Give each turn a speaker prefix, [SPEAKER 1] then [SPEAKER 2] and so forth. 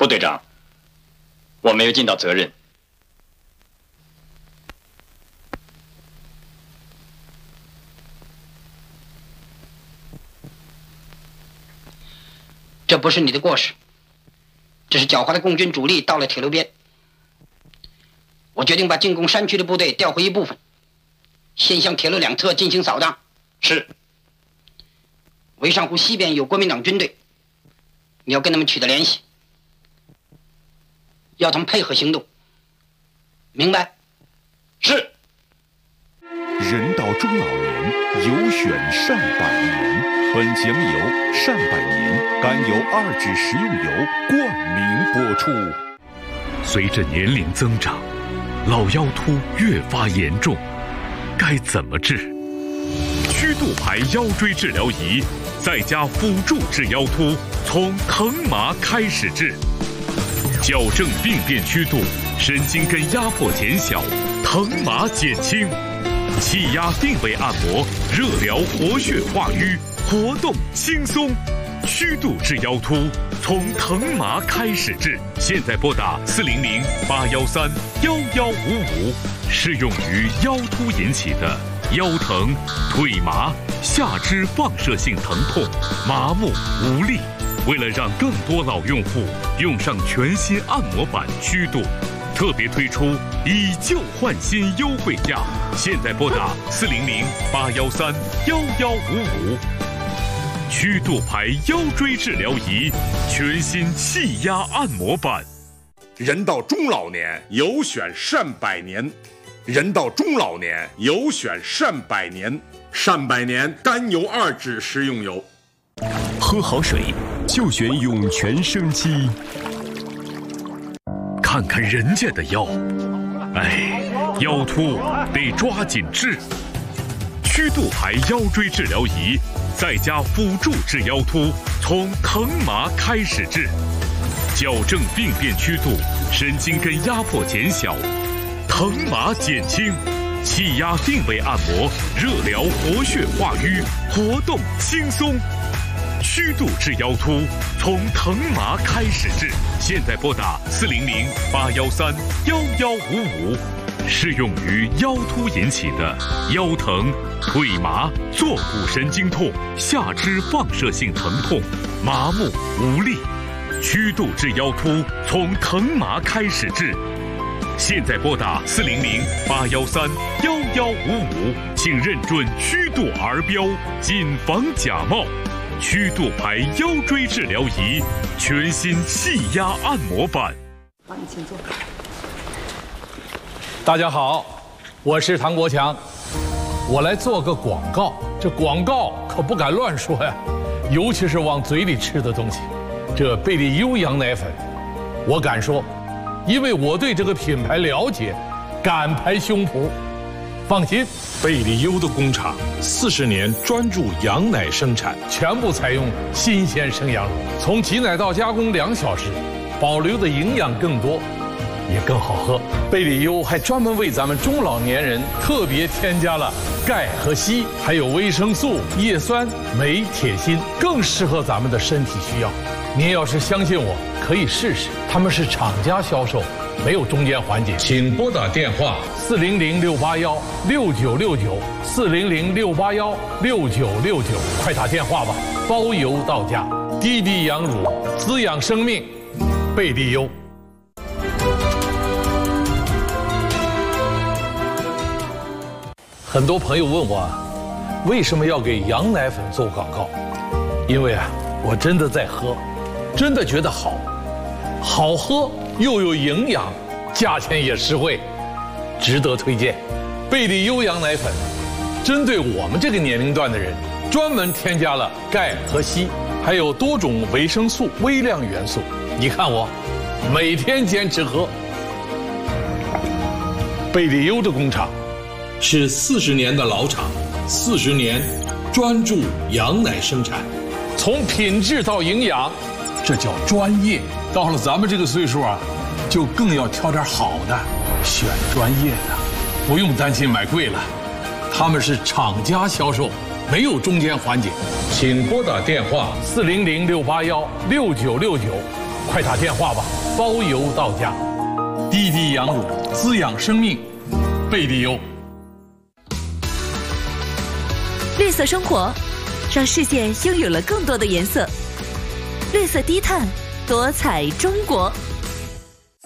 [SPEAKER 1] 队长，我没有尽到责任。
[SPEAKER 2] 这不是你的过失，这是狡猾的共军主力到了铁路边。我决定把进攻山区的部队调回一部分，先向铁路两侧进行扫荡。
[SPEAKER 1] 是。
[SPEAKER 2] 潍上湖西边有国民党军队，你要跟他们取得联系，要他们配合行动，明白？
[SPEAKER 1] 是。
[SPEAKER 3] 人到中老年，有选善百年。本节目由善百年甘油2酯食用油冠名播出。随着年龄增长，老腰突越发严重，该怎么治？曲度牌腰椎治疗仪再加辅助治腰突，从疼麻开始治，矫正病变曲度，神经根压迫减小，疼麻减轻，气压定位按摩，热疗活血化瘀，活动轻松。曲度治腰突，从疼麻开始治。现在拨打400-813-1155，适用于腰突引起的腰疼、腿麻、下肢放射性疼痛、麻木无力。为了让更多老用户用上全新按摩板曲度，特别推出以旧换新优惠价。现在拨打400-813-1155。曲度牌腰椎治疗仪，全新气压按摩板。
[SPEAKER 4] 人到中老年，有选善百年。人到中老年，有选善百年。善百年甘油2酯食用油。
[SPEAKER 3] 喝好水就选涌泉生机。看看人家的腰，哎，腰突得抓紧治。曲度牌腰椎治疗仪再加辅助治腰突，从疼麻开始治，矫正病变曲度，神经根压迫减小，疼麻减轻，气压定位按摩，热疗活血化瘀，活动轻松。曲度治腰突，从疼麻开始治。现在拨打400-813-1155，适用于腰突引起的腰疼、腿麻、坐骨神经痛、下肢放射性疼痛、麻木无力。曲度治腰突，从疼麻开始治。现在拨打400-813-1155，请认准曲度儿标，谨防假冒。曲度牌腰椎治疗仪，全新气压按摩板。
[SPEAKER 5] 好，你请坐。
[SPEAKER 6] 大家好，我是唐国强，我来做个广告。这广告可不敢乱说呀，尤其是往嘴里吃的东西。这贝利优羊奶粉，我敢说，因为我对这个品牌了解，敢拍胸脯。放心，
[SPEAKER 7] 贝利优的工厂40年专注羊奶生产，
[SPEAKER 6] 全部采用新鲜生羊乳，从挤奶到加工2小时，保留的营养更多，也更好喝。贝利优还专门为咱们中老年人特别添加了钙和硒，还有维生素、叶酸、镁、铁、锌，更适合咱们的身体需要。您要是相信我，可以试试。他们是厂家销售，没有中间环节。请拨打电话400-681-6969，400-681-6969，快打电话吧，包邮到家。低低羊乳，滋养生命，贝利优。很多朋友问我，为什么要给羊奶粉做广告？因为我真的在喝，真的觉得好喝又有营养，价钱也实惠，值得推荐。贝利优羊奶粉针对我们这个年龄段的人，专门添加了钙和硒，还有多种维生素、微量元素。你看我每天坚持喝。贝利优的工厂是40年的老厂，40年专注羊奶生产，从品质到营养，这叫专业。到了咱们这个岁数就更要挑点好的，选专业的，不用担心买贵了。他们是厂家销售，没有中间环节。请拨打电话400-681-6969， 快打电话吧，包邮到家。滴滴羊乳滋养生命，贝利优。
[SPEAKER 5] 绿色生活，让世界拥有了更多的颜色。绿色低碳，多彩中国。